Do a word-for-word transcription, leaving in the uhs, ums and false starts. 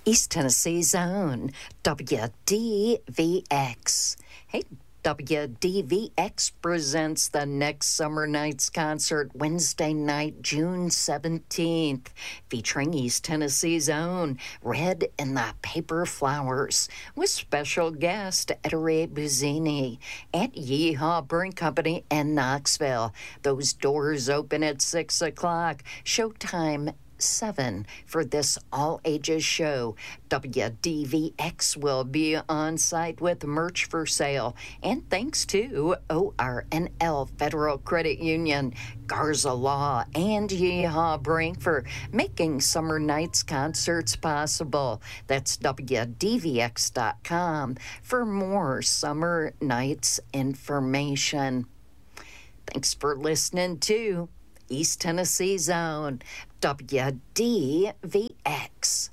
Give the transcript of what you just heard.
East Tennessee's own W D V X. Hey, W D V X presents the next Summer Nights concert Wednesday night, June seventeenth, featuring East Tennessee's own Red and the Paper Flowers, with special guest Ettore Buzzini at Yeehaw Brewing Company in Knoxville. Those doors open at six o'clock. Showtime seven for this all-ages show. W D V X will be on site with merch for sale. And thanks to O R N L Federal Credit Union, Garza Law, and Yeehaw Brewing for making Summer Nights concerts possible. That's W D V X dot com for more Summer Nights information. Thanks for listening to East Tennessee's own W D V X.